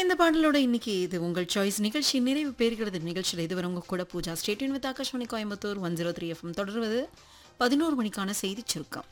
இந்த பாடலோட இன்னைக்கு இது உங்கள் சாய்ஸ் நிகழ்ச்சி நிறைவு பெறுகிறது. நிகழ்ச்சியில் இதுவரை உங்க கூட Pooja. Stay tuned with Akashvani Coimbatore 103 FM. தொடர்வது 11 மணிக்கான செய்திச் சுருக்கம்.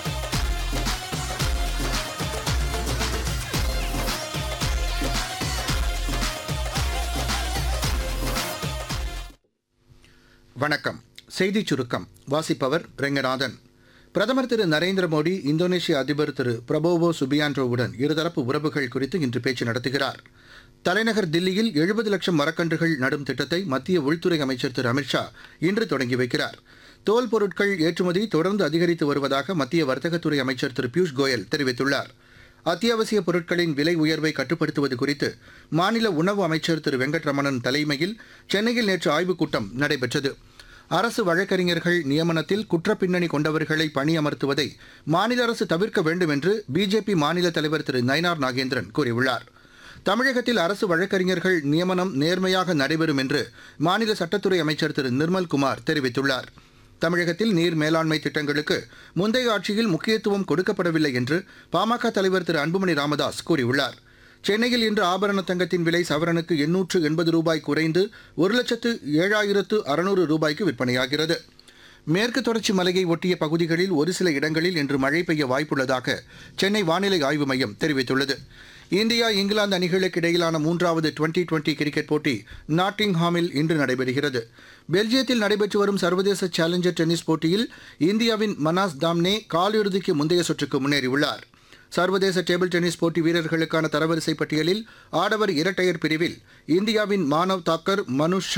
வணக்கம். செய்திச் சுருக்கம் வாசிப்பவர் ரெங்கநாதன். பிரதமர் திரு நரேந்திர மோடி இந்தோனேஷிய அதிபர் திரு பிரபோவோ சுபியான்டோவுடன் இருதரப்பு உறவுகள் குறித்து இன்று பேச்சு நடத்துகிறார். தலைநகர் தில்லியில் 70 லட்சம் மரக்கன்றுகள் நடும் திட்டத்தை மத்திய உள்துறை அமைச்சர் திரு அமித்ஷா இன்று தொடங்கி வைக்கிறார். தோல் பொருட்கள் ஏற்றுமதி தொடர்ந்து அதிகரித்து வருவதாக மத்திய வர்த்தகத்துறை அமைச்சர் திரு பியூஷ் கோயல் தெரிவித்துள்ளார். அத்தியாவசிய பொருட்களின் விலை உயர்வை கட்டுப்படுத்துவது குறித்து மாநில உணவு அமைச்சர் திரு வெங்கட்ரமணன் தலைமையில் சென்னையில் நேற்று ஆய்வுக் கூட்டம் நடைபெற்றது. அரசு வழக்கறிஞர்கள் நியமனத்தில் குற்றப்பின்னணி கொண்டவர்களை பணியமர்த்துவதை மாநில அரசு தவிர்க்க வேண்டும் என்று பிஜேபி மாநில தலைவர் திரு நயினார் நாகேந்திரன் கூறியுள்ளார். தமிழகத்தில் அரசு வழக்கறிஞர்கள் நியமனம் நேர்மையாக நடைபெறும் என்று மாநில சட்டத்துறை அமைச்சர் திரு நிர்மல்குமார் தெரிவித்துள்ளார். தமிழகத்தில் நீர் மேலாண்மை திட்டங்களுக்கு முந்தைய ஆட்சியில் முக்கியத்துவம் கொடுக்கப்படவில்லை என்று பாமக தலைவர் திரு அன்புமணி ராமதாஸ் கூறியுள்ளார். சென்னையில் இன்று ஆபரண தங்கத்தின் விலை சவரனுக்கு 880 ரூபாய் குறைந்து 1,07,600 ரூபாய்க்கு விற்பனையாகிறது. மேற்கு தொடர்ச்சி மலையை ஒட்டிய பகுதிகளில் ஒரு சில இடங்களில் இன்று மழை பெய்ய வாய்ப்புள்ளதாக சென்னை வானிலை ஆய்வு மையம் தெரிவித்துள்ளது. இந்தியா இங்கிலாந்து அணிகளுக்கு இடையிலான 3வது டுவெண்டி கிரிக்கெட் போட்டி நாட்டிங்ஹாமில் இன்று நடைபெறுகிறது. பெல்ஜியத்தில் நடைபெற்று வரும் சர்வதேச சேலஞ்சர் டென்னிஸ் போட்டியில் இந்தியாவின் மனாஸ் தாம்னே காலிறுதிக்கு முந்தைய சுற்றுக்கு முன்னேறியுள்ளார். சர்வதேச டேபிள் டென்னிஸ் போட்டி வீரர்களுக்கான தரவரிசை பட்டியலில் ஆடவர் இரட்டையர் பிரிவில் இந்தியாவின் மானவ் தாக்கர், மனுஷ்